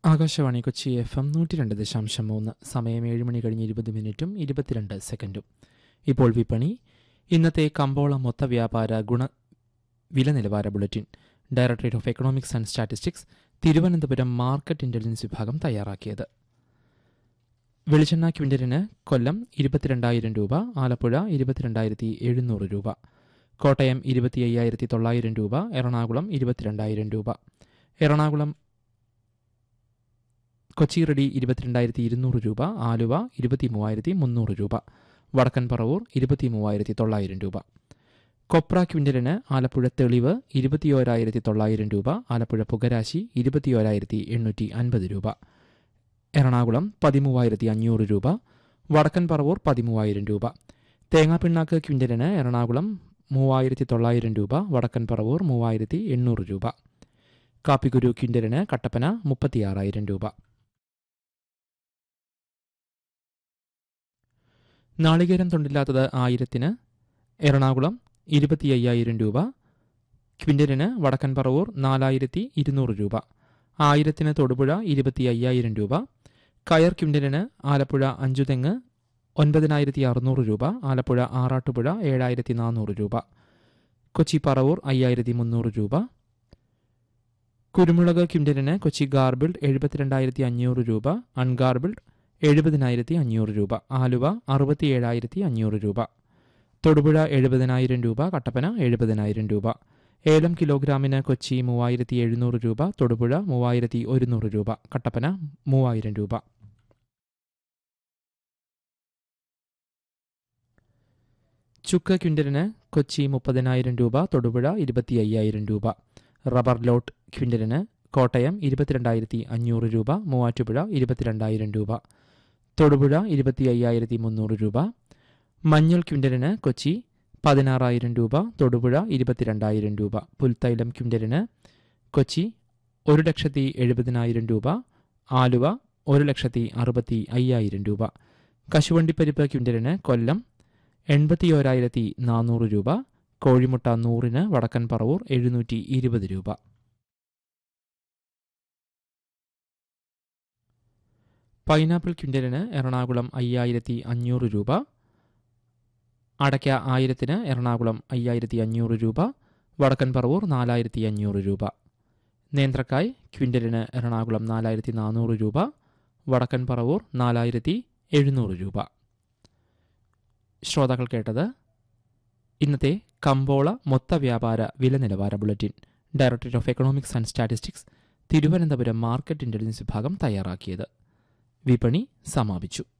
Akashvani Kochi FM 102.3. സമയം 7 മണി കഴിഞ്ഞ് 20 മിനിറ്റും 22 സെക്കൻഡും. ഇപ്പോൾ വിപണി. ഇന്നത്തെ കമ്പോള മൊത്ത വ്യാപാര വില നിലവാര bulletin directorate of economics and statistics Thiruvananthapuram market intelligence വിഭാഗം തയ്യാറാക്കിയത്. വെളിച്ചെണ്ണ ക്വിൻ്റലിന് കൊല്ലം 22,000 രൂപ, ആലപ്പുഴ 22,700 രൂപ, കോട്ടയം 25,900 രൂപ, എറണാകുളം 22,000 രൂപ, എറണാകുളം കൊച്ചി റെഡി 22,200 രൂപ, ആലുവ 23,300 രൂപ, വടക്കൻ പറവൂർ 23,900 രൂപ. കൊപ്ര ക്വിൻ്റലിന് ആലപ്പുഴ തെളിവ് 21,900 രൂപ, ആലപ്പുഴ പുകരാശി 21,850 രൂപ, എറണാകുളം 13,500 രൂപ, വടക്കൻ പറവൂർ 13,000 രൂപ. തേങ്ങാപ്പിണ്ണാക്ക് ക്വിൻ്റലിന് എറണാകുളം 3,900 രൂപ, വടക്കൻ പറവൂർ 3,800 രൂപ. കാപ്പിക്കുരു ക്വിൻ്റലിന് കട്ടപ്പന 36,000 രൂപ. നാളികേരം തൊണ്ടില്ലാത്തത് 1000-ന് എറണാകുളം 25,000 രൂപ, ക്വിൻ്റലിന് വടക്കൻ പറവൂർ 4,200 രൂപ, 1000-ന് തൊടുപുഴ 25,000 രൂപ. കയർ ക്വിൻ്റലിന് ആലപ്പുഴ അഞ്ചുതെങ്ങ് 9,600 രൂപ, ആലപ്പുഴ ആറാട്ടുപുഴ 7,400 രൂപ, കൊച്ചി പറവൂർ 5,300 രൂപ. കുരുമുളക് ക്വിൻ്റലിന് കൊച്ചി ഗാർബിൾഡ് 72,500 രൂപ, അൺഗാർബിൾഡ് 70,500 രൂപ, ആലുവ 67,500 രൂപ, തൊടുപുഴ 70,000 രൂപ, കട്ടപ്പന 70,000 രൂപ. ഏലം കിലോഗ്രാമിന് കൊച്ചി 3,700 രൂപ, തൊടുപുഴ 3,100 രൂപ, കട്ടപ്പന 3,000 രൂപ. ചുക്ക് ക്വിൻ്റലിന് കൊച്ചി 30,000 രൂപ, തൊടുപുഴ 25,000 രൂപ. റബ്ബർ ലോട്ട് ക്വിൻ്റലിന് കോട്ടയം 22,500 രൂപ, മൂവാറ്റുപുഴ 22,000 രൂപ, തൊടുപുഴ 25,300 രൂപ. മഞ്ഞൾ ക്വിൻ്റലിന് കൊച്ചി 16,000 രൂപ, തൊടുപുഴ 22,000 രൂപ. പുൽത്തൈലം ക്വിൻ്റലിന് കൊച്ചി 1,70,000 രൂപ, ആലുവ 1,65,000 രൂപ. കശുവണ്ടിപ്പരിപ്പ് ക്വിൻ്റലിന് കൊല്ലം 81,400 രൂപ, കോഴിമുട്ട 100-ന് വടക്കൻ പറവൂർ 720 രൂപ. പൈനാപ്പിൾ ക്വിൻ്റലിന് എറണാകുളം 5,500 രൂപ, അടയ്ക്ക 1000-ന് എറണാകുളം 5,500 രൂപ, വടക്കൻ പറവൂർ 4,500 രൂപ. നേന്ത്രക്കായ് ക്വിൻ്റലിന് എറണാകുളം 4,400 രൂപ, വടക്കൻ പറവൂർ 4,700 രൂപ. ശ്രോതാക്കൾ കേട്ടത് ഇന്നത്തെ കമ്പോള മൊത്ത വ്യാപാര വില നിലവാര bulletin directorate of economics and statistics Thiruvananthapuram market intelligence വിഭാഗം തയ്യാറാക്കിയത്. വിപണി സമാപിച്ചു.